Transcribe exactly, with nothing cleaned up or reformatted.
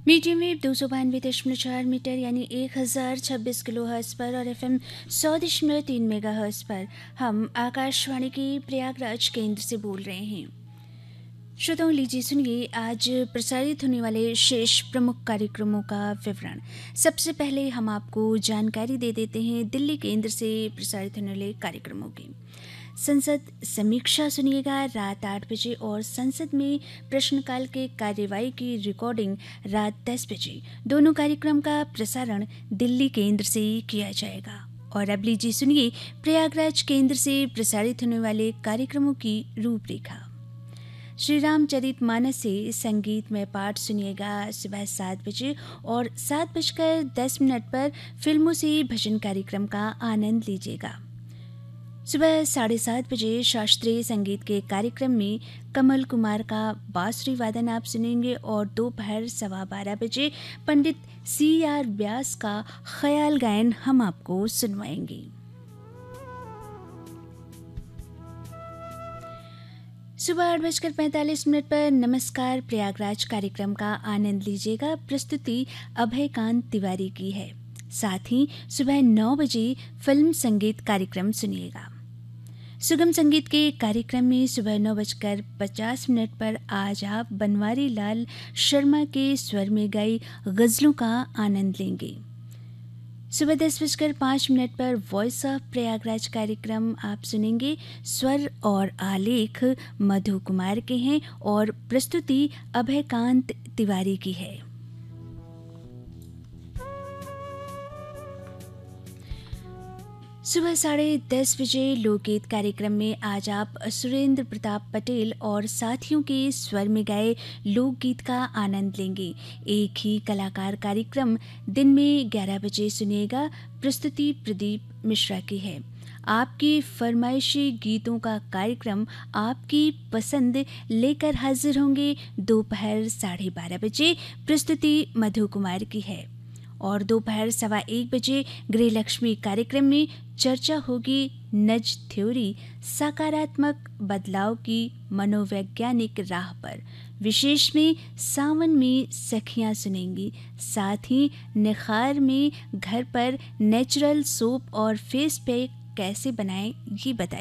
Medium wave दो सौ बानवे दशमलव चार मीटर यानी एक हज़ार छब्बीस किलो हर्ट्ज पर और एफ एम सौ दशमलव तीन मेगा हर्ट्ज पर हम आकाशवाणी के प्रयागराज केंद्र से बोल रहे हैं। श्रोताओं, लीजिए सुनिए आज प्रसारित होने वाले शेष प्रमुख कार्यक्रमों का विवरण। सबसे पहले हम आपको जानकारी दे देते हैं दिल्ली केंद्र से प्रसारित होने वाले कार्यक्रमों की। संसद समीक्षा सुनिएगा रात आठ बजे और संसद में प्रश्नकाल के कार्यवाही की रिकॉर्डिंग रात दस बजे। दोनों कार्यक्रम का प्रसारण दिल्ली केंद्र से किया जाएगा। और अब लीजिए सुनिए प्रयागराज केंद्र से प्रसारित होने वाले कार्यक्रमों की रूपरेखा। श्री रामचरितमानस से संगीतमय पाठ सुनिएगा सुबह सात बजे और सात बजकर दस मिनट पर फिल्मों से भजन कार्यक्रम का आनंद लीजिएगा। सुबह साढ़े सात बजे शास्त्रीय संगीत के कार्यक्रम में कमल कुमार का बांसुरी वादन आप सुनेंगे और दोपहर सवा बारह बजे पंडित सी आर व्यास का ख्याल गायन हम आपको सुनवाएंगे। सुबह आठ बजकर पैंतालीस मिनट पर नमस्कार प्रयागराज कार्यक्रम का आनंद लीजिएगा। प्रस्तुति अभयकांत तिवारी की है। साथ ही सुबह नौ बजे फिल्म संगीत कार्यक्रम सुनिएगा। सुगम संगीत के कार्यक्रम में सुबह नौ बजकर पचास मिनट पर आज आप बनवारी लाल शर्मा के स्वर में गाई गज़लों का आनंद लेंगे। सुबह दस बजकर पाँच मिनट पर वॉइस ऑफ प्रयागराज कार्यक्रम आप सुनेंगे। स्वर और आलेख मधु कुमार के हैं और प्रस्तुति अभयकांत तिवारी की है। सुबह साढ़े दस बजे लोकगीत कार्यक्रम में आज आप सुरेंद्र प्रताप पटेल और साथियों के स्वर में गाए लोकगीत का आनंद लेंगे। एक ही कलाकार कार्यक्रम दिन में ग्यारह बजे सुनिएगा। प्रस्तुति प्रदीप मिश्रा की है। आपकी फरमाइशी गीतों का कार्यक्रम आपकी पसंद लेकर हाजिर होंगे दोपहर साढ़े बारह बजे। प्रस्तुति मधु कुमार की है। और दोपहर सवा एक बजे गृहलक्ष्मी कार्यक्रम में चर्चा होगी नज थ्योरी सकारात्मक बदलाव की मनोवैज्ञानिक राह पर। विशेष में सावन में सखियां सुनेंगी। साथ ही निखार में घर पर नेचुरल सोप और फेस पैक कैसे बनाएं ये बताएं।